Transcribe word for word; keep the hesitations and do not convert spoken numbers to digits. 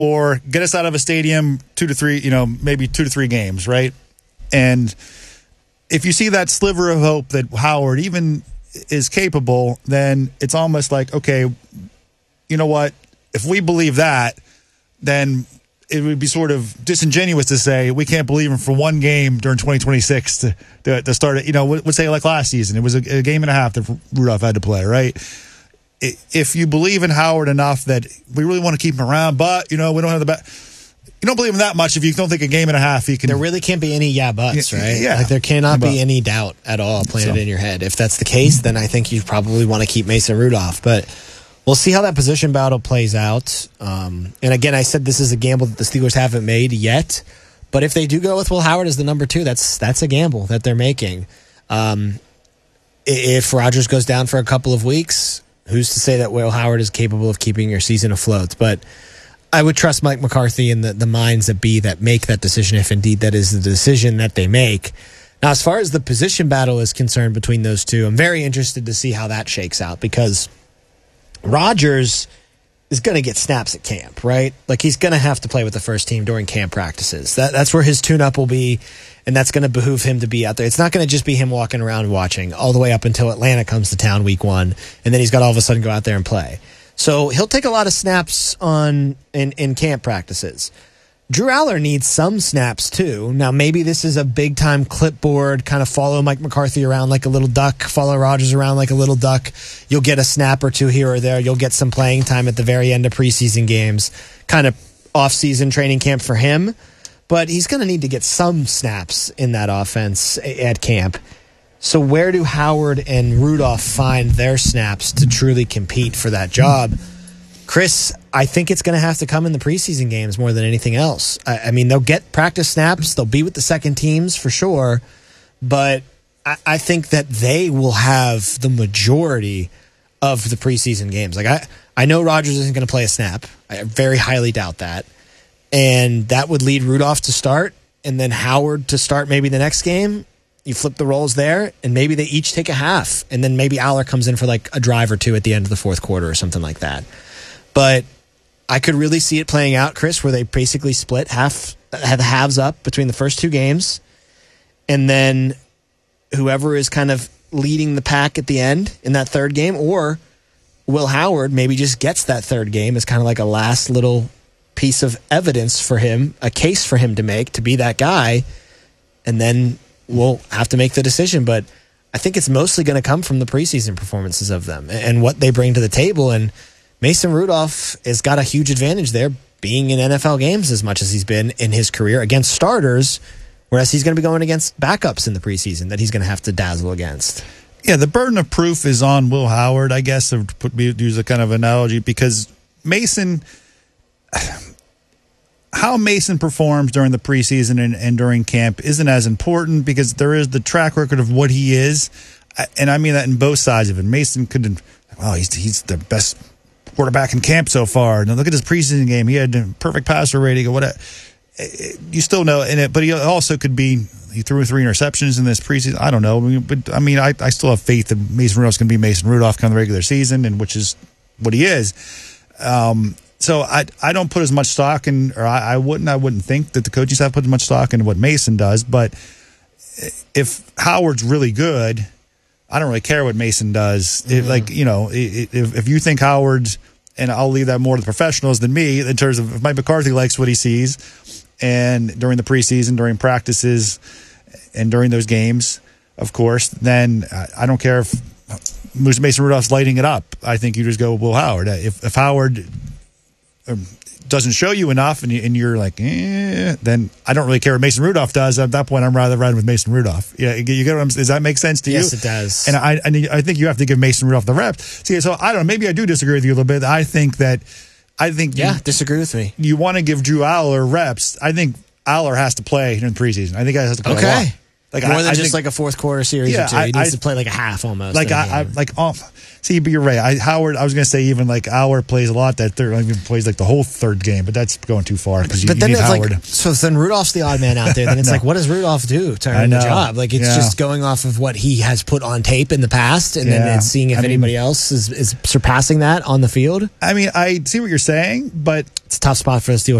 or get us out of a stadium two to three, you know, maybe two to three games, right? And if you see that sliver of hope that Howard even is capable, then it's almost like, okay, you know what? If we believe that, then it would be sort of disingenuous to say we can't believe him for one game during twenty twenty-six to, to, to start it. You know, let's say like last season, it was a, a game and a half that Rudolph had to play, right? If you believe in Howard enough that we really want to keep him around, but, you know, we don't have the back. You don't believe him that much if you don't think a game and a half he can. There really can't be any yeah buts, right? Yeah. Like there cannot but, be any doubt at all planted so. in your head. If that's the case, then I think you probably want to keep Mason Rudolph. But we'll see how that position battle plays out. Um, and again, I said this is a gamble that the Steelers haven't made yet. But if they do go with Will Howard as the number two, that's that's a gamble that they're making. Um, if Rodgers goes down for a couple of weeks, who's to say that Will Howard is capable of keeping your season afloat? But I would trust Mike McCarthy and the, the minds that be that make that decision, if indeed that is the decision that they make. Now, as far as the position battle is concerned between those two, I'm very interested to see how that shakes out, because Rodgers is going to get snaps at camp, right? Like, he's going to have to play with the first team during camp practices. That, that's where his tune-up will be, and that's going to behoove him to be out there. It's not going to just be him walking around watching all the way up until Atlanta comes to town week one, and then he's got to all of a sudden go out there and play. So he'll take a lot of snaps on in, in camp practices. Drew Aller needs some snaps too. Now, maybe this is a big-time clipboard, kind of follow Mike McCarthy around like a little duck, follow Rodgers around like a little duck. You'll get a snap or two here or there. You'll get some playing time at the very end of preseason games, kind of off-season training camp for him. But he's going to need to get some snaps in that offense at camp. So where do Howard and Rudolph find their snaps to truly compete for that job? Chris, I think it's going to have to come in the preseason games more than anything else. I, I mean, they'll get practice snaps. They'll be with the second teams for sure. But I, I think that they will have the majority of the preseason games. Like I, I know Rodgers isn't going to play a snap. I very highly doubt that. And that would lead Rudolph to start, and then Howard to start maybe the next game. You flip the roles there, and maybe they each take a half, and then maybe Aller comes in for like a drive or two at the end of the fourth quarter or something like that. But I could really see it playing out, Chris, where they basically split half, have the halves up between the first two games, and then whoever is kind of leading the pack at the end in that third game, or Will Howard maybe just gets that third game as kind of like a last little piece of evidence for him, a case for him to make to be that guy, and then we'll have to make the decision. But I think it's mostly going to come from the preseason performances of them and what they bring to the table. And Mason Rudolph has got a huge advantage there, being in N F L games as much as he's been in his career against starters, whereas he's going to be going against backups in the preseason that he's going to have to dazzle against. Yeah, the burden of proof is on Will Howard, I guess, to put, use a kind of analogy, because Mason... How Mason performs during the preseason and, and during camp isn't as important, because there is the track record of what he is. And I mean that in both sides of it. Mason couldn't, oh, he's, he's the best quarterback in camp so far. Now look at his preseason game. He had a perfect passer rating or whatever. You still know in it, but he also could be, he threw three interceptions in this preseason. I don't know. But I mean, I, I still have faith that Mason Rudolph's going to be Mason Rudolph come the regular season, and which is what he is. Um, So I I don't put as much stock in, or I, I wouldn't I wouldn't think that the coaching staff put as much stock into what Mason does. But if Howard's really good, I don't really care what Mason does. Mm-hmm. It, like you know, if if you think Howard's, and I'll leave that more to the professionals than me in terms of if Mike McCarthy likes what he sees, and during the preseason, during practices, and during those games, of course, then I don't care if Mason Rudolph's lighting it up. I think you just go with Will Howard. If if Howard doesn't show you enough, and, you, and you're like, eh, then I don't really care what Mason Rudolph does. At that point, I'm rather riding with Mason Rudolph. Yeah, you get what I'm, does that make sense to yes, you? Yes, it does. And I, and I think you have to give Mason Rudolph the reps. See, so I don't know. Maybe I do disagree with you a little bit. I think that, I think yeah, you, disagree with me. You want to give Drew Aller reps. I think Aller has to play in the preseason. I think he has to play okay. a lot. Like More I, than I just think, like a fourth quarter series Yeah, or two. He I- needs I- to play like a half almost. like in a I, I game. like off. See, but you're right. I, Howard. I was going to say even like Howard plays a lot that third. Even plays like the whole third game, but that's going too far because you, But you then need it's Howard. like, so then Rudolph's the odd man out there. Then it's No. like, what does Rudolph do to I earn the know. job? Like, it's Yeah. just going off of what he has put on tape in the past, and Yeah. then it's seeing if I mean- anybody else is, is surpassing that on the field. I mean, I see what you're saying, but It's a tough spot for the Steelers.